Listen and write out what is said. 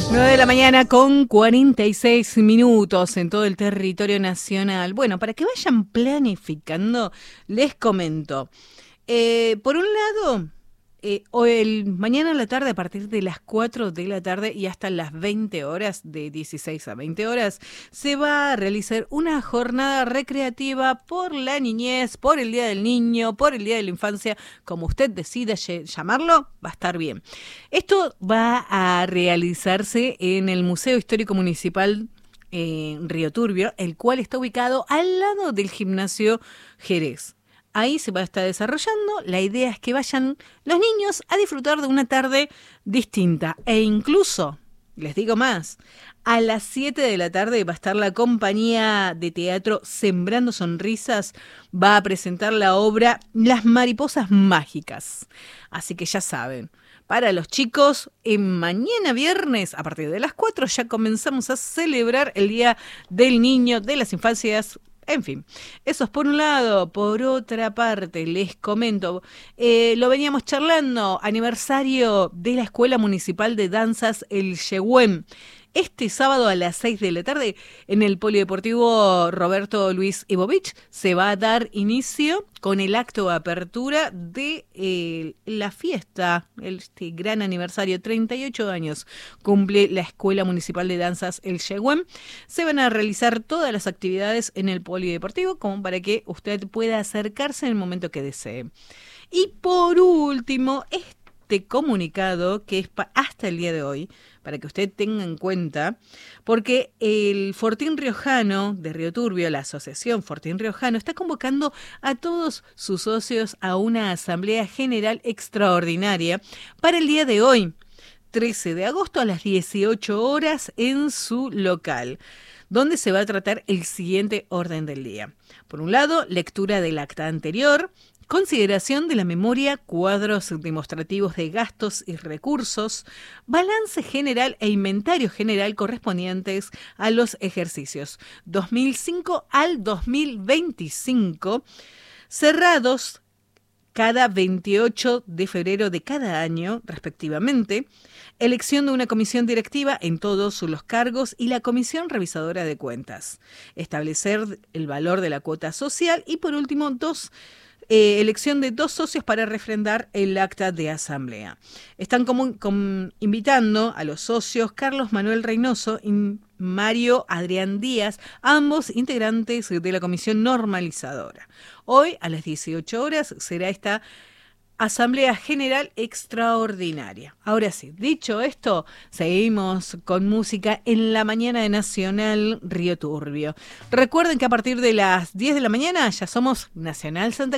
9 de la mañana con 46 minutos en todo el territorio nacional. Bueno, para que vayan planificando, les comento. Por un lado, mañana a la tarde, a partir de las 4 de la tarde y hasta las 20 horas, de 16 a 20 horas, se va a realizar una jornada recreativa por la niñez, por el Día del Niño, por el Día de la Infancia, como usted decida llamarlo, va a estar bien. Esto va a realizarse en el Museo Histórico Municipal Río Turbio, el cual está ubicado al lado del Gimnasio Jerez. Ahí se va a estar desarrollando. La idea es que vayan los niños a disfrutar de una tarde distinta. E incluso, les digo más, a las 7 de la tarde va a estar la compañía de teatro Sembrando Sonrisas. Va a presentar la obra Las Mariposas Mágicas. Así que ya saben, para los chicos, mañana viernes, a partir de las 4, ya comenzamos a celebrar el Día del Niño, de las Infancias. En fin, eso es por un lado. Por otra parte, les comento, lo veníamos charlando, aniversario de la Escuela Municipal de Danzas El Yehuen. Este sábado a las 6 de la tarde, en el Polideportivo Roberto Luis Ibovich, se va a dar inicio con el acto de apertura de la fiesta, este gran aniversario, 38 años cumple la Escuela Municipal de Danzas El Yehuen. Se van a realizar todas las actividades en el Polideportivo, como para que usted pueda acercarse en el momento que desee. Y por último, este comunicado que es hasta el día de hoy, para que usted tenga en cuenta, porque el Fortín Riojano de Río Turbio, la Asociación Fortín Riojano, está convocando a todos sus socios a una asamblea general extraordinaria para el día de hoy, 13 de agosto a las 18 horas en su local, donde se va a tratar el siguiente orden del día. Por un lado, lectura del acta anterior, consideración de la memoria, cuadros demostrativos de gastos y recursos, balance general e inventario general correspondientes a los ejercicios 2005 al 2025, cerrados cada 28 de febrero de cada año, respectivamente, elección de una comisión directiva en todos los cargos y la comisión revisadora de cuentas, establecer el valor de la cuota social y, por último, elección de 2 socios para refrendar el acta de asamblea. Están invitando a los socios Carlos Manuel Reynoso y Mario Adrián Díaz, ambos integrantes de la comisión normalizadora. Hoy, a las 18 horas, será esta Asamblea General Extraordinaria. Ahora sí, dicho esto, seguimos con música en la mañana de Nacional Río Turbio. Recuerden que a partir de las 10 de la mañana ya somos Nacional Santa